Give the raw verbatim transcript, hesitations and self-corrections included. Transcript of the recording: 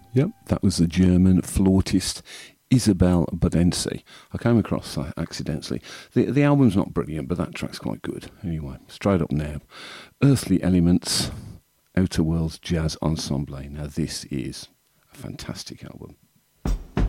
Yep, that was the German flautist Isabel Bodensi. I came across that accidentally. The, the album's not brilliant, but that track's quite good. Anyway, straight up now. Earthly Elements, Outer Worlds Jazz Ensemble. Now this is a fantastic album.